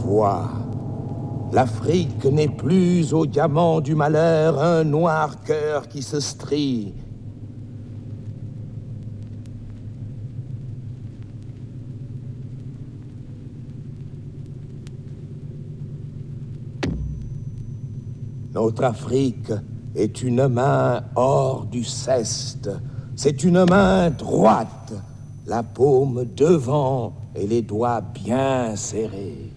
voix. L'Afrique n'est plus au diamant du malheur un noir cœur qui se strie. Notre Afrique est une main hors du ceste. C'est une main droite, la paume devant et les doigts bien serrés.